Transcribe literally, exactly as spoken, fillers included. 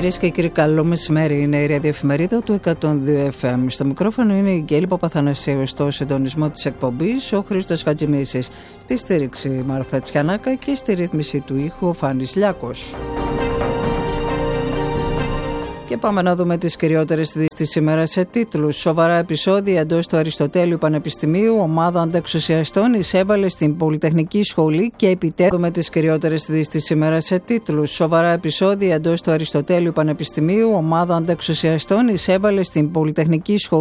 Κυρίες και κύριοι, καλό μεσημέρι. Είναι η ραδιοεφημερίδα του εκατόν δύο εφ εμ. Στο μικρόφωνο είναι η Γκέλη Παπαθανασίου. Στο συντονισμό της εκπομπής ο Χρήστος Χατζημίσης. Στη στήριξη Μάρθα Τσιανάκα και στη ρύθμιση του ήχου ο Φάνης Λιάκος. Και πάμε να δούμε τις κυριότερες ειδήσεις της σήμερα σε τίτλους. Σοβαρά επεισόδια εντός του Αριστοτέλειου Πανεπιστημίου. Ομάδα ανταξουσιαστών εισέβαλε στην Πολυτεχνική Σχολή και επιτέθουμε τις κυριότερες ειδήσεις της σήμερα σε τίτλους. Σοβαρά επεισόδια εντός του Αριστοτέλειου Πανεπιστημίου. Ομάδα ανταξουσιαστών εισέβαλε στην Πολυτεχνική Σχολή.